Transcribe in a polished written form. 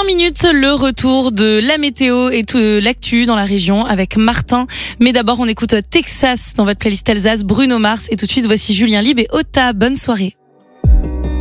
5 minutes, le retour de la météo et tout l'actu dans la région avec Martin. Mais d'abord, on écoute Texas dans votre playlist Alsace, Bruno Mars. Et tout de suite, voici Julien Libre et Ota. Bonne soirée.